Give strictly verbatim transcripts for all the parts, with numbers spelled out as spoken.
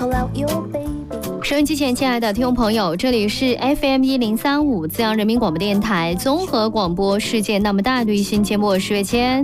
收音机前亲爱的听众朋友，这里是 F M 一零三五自阳人民广播电台综合广播世界那么大的一新节目，我是月谦。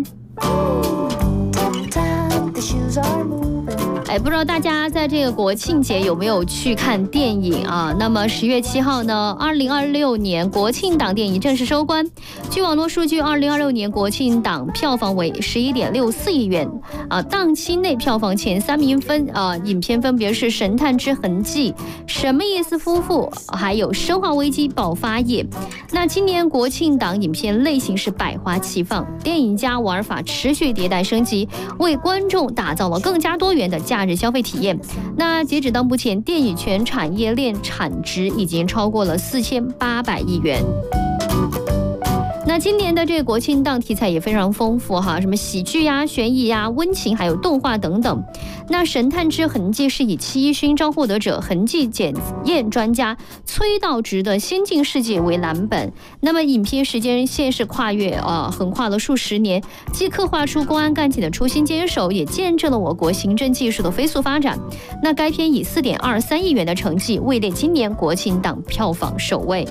哎，不知道大家在这个国庆节有没有去看电影啊？那么十月七号呢，二零二六年国庆档电影正式收官。据网络数据，二零二六年国庆档票房为十一点六四亿元啊。档期内票房前三名分啊影片分别是《神探之痕迹》、什么意思夫妇，还有《生化危机爆发夜》。那今年国庆档影片类型是百花齐放，电影加玩法持续迭代升级，为观众打造了更加多元的假日消费体验。那截止到目前，电影全产业链产值已经超过了四千八百亿元。那今年的这个国庆档题材也非常丰富哈，什么喜剧呀、悬疑呀、温情，还有动画等等。那《神探之痕迹》是以七一勋章获得者、痕迹检验专家崔道直的《仙境世界》为蓝本。那么影片时间线是跨越呃横跨了数十年，既刻画出公安干警的初心坚守，也见证了我国行政技术的飞速发展。那该片以四点二三亿元的成绩位列今年国庆档票房首位。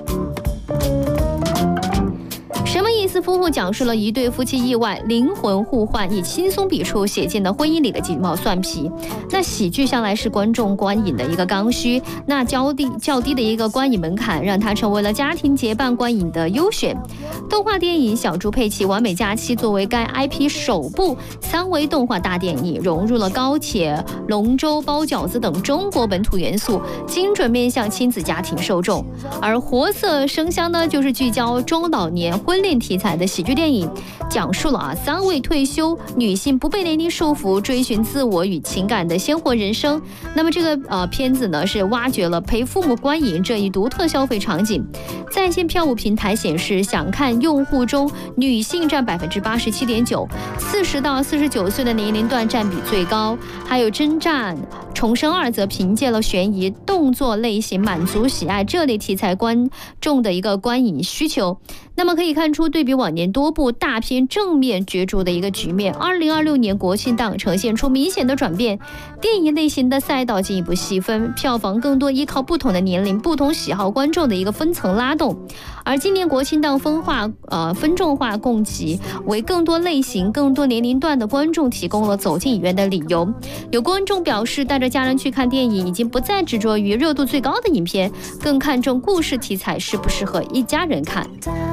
什么意思夫妇讲述了一对夫妻意外灵魂互换，以轻松笔触写进了婚姻里的鸡毛蒜皮。那喜剧向来是观众观影的一个刚需，那较低较低的一个观影门槛，让它成为了家庭结伴观影的优选。动画电影《小猪佩奇完美假期》作为该 I P 首部三维动画大电影，融入了高铁、龙舟、包饺子等中国本土元素，精准面向亲子家庭受众。而活色生香呢，就是聚焦中老年婚恋题材的喜剧电影，讲述了啊三位退休女性不被年龄束缚，追寻自我与情感的鲜活人生。那么这个呃片子呢，是挖掘了陪父母观影这一独特消费场景。在线票务平台显示，想看用户中女性占百分之八十七点九，四十到四十九岁的年龄段占比最高。还有征战、重生二则凭借了悬疑动作类型满足喜爱这类题材观众的一个观影需求。那么可以看出，对比往年多部大片正面角逐的一个局面，二零二六年国庆档呈现出明显的转变，电影类型的赛道进一步细分，票房更多依靠不同的年龄、不同喜好观众的一个分层拉动。而今年国庆档分化呃分众化供给，为更多类型、更多年龄段的观众提供了走进影院的理由。有观众表示，带着家人去看电影已经不再执着于热度最高的影片，更看重故事题材适不适合一家人看。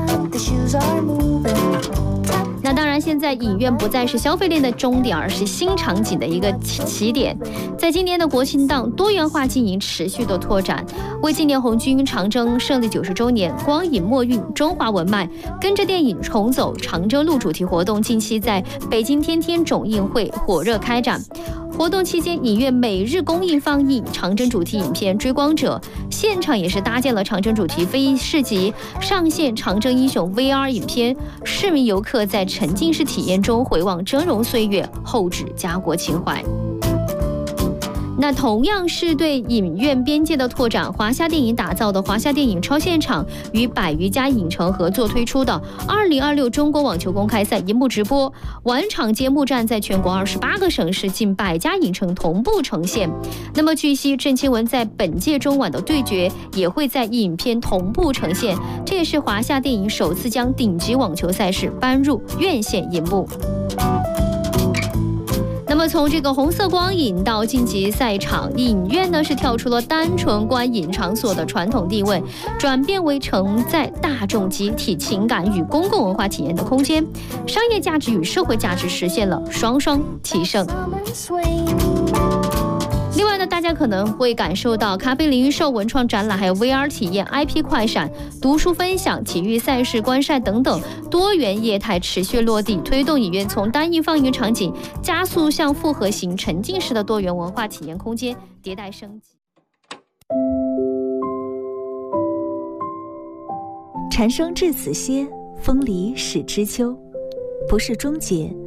那当然，现在影院不再是消费链的终点，而是新场景的一个起点。在今年的国庆档，多元化经营持续的拓展，为纪念红军长征胜利九十周年，光影墨韵中华文脉，跟着电影重走长征路主题活动，近期在北京天天种映会火热开展。活动期间，影院每日公映放映长征主题影片《追光者》，现场也是搭建了长征主题非遗市集，上线长征英雄 V R 影片，市民游客在沉浸式体验中回望峥嵘岁月，厚植家国情怀。那同样是对影院边界的拓展，华夏电影打造的华夏电影超现场与百余家影城合作推出的二零二六中国网球公开赛银幕直播，晚场揭幕战在全国二十八个省市近百家影城同步呈现。那么据悉，郑钦文在本届中晚的对决也会在影片同步呈现，这也是华夏电影首次将顶级网球赛事搬入院线银幕。那么从这个红色光影到晋级赛场，影院呢是跳出了单纯观影场所的传统地位，转变为承载大众集体情感与公共文化体验的空间，商业价值与社会价值实现了双双提升。另外呢，大家可能会感受到咖啡零售、文创展览，还有 V R 体验、I P 快闪、读书分享、体育赛事观赛等等多元业态持续落地，推动影院从单一放映场景加速向复合型沉浸式的多元文化体验空间迭代升级。 蝉声至此歇，风里始知秋，不是终结，